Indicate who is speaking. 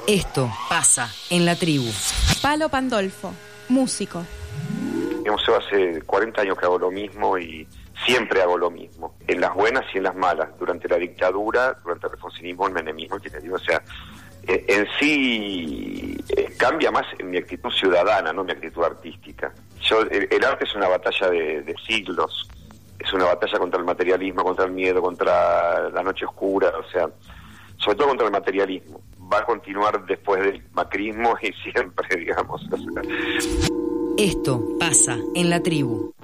Speaker 1: Esto pasa en la tribu.
Speaker 2: Palo Pandolfo, músico.
Speaker 3: Digamos, yo hace 40 años que hago lo mismo y siempre hago lo mismo, en las buenas y en las malas, durante la dictadura, durante el alfonsinismo, el menemismo, el kirchnerismo, o sea, en sí cambia más en mi actitud ciudadana, no mi actitud artística. El arte es una batalla de siglos, es una batalla contra el materialismo, contra el miedo, contra la noche oscura, o sea, sobre todo contra el materialismo. Va a continuar después del macrismo y siempre, digamos.
Speaker 1: Esto pasa en la tribu.